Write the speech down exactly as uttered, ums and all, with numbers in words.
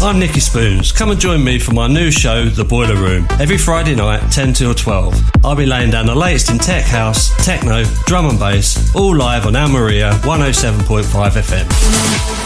I'm Nicky Spoons. Come and join me for my new show, The Boiler Room, every Friday night, ten till twelve. I'll be laying down the latest in tech house, techno, drum and bass, all live on Al Maria one oh seven point five F M.